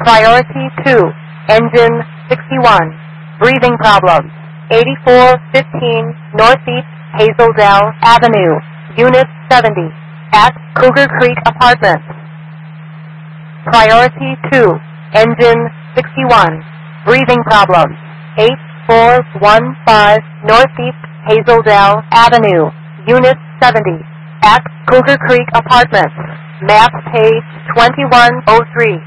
Priority 2, engine 61, breathing problems. 8415 Northeast Hazeldale Avenue, Unit 70, at Cougar Creek Apartments. Priority 2, engine 61, breathing problems. 8415 Northeast Hazeldale Avenue, Unit 70, at Cougar Creek Apartments. Map page 2103.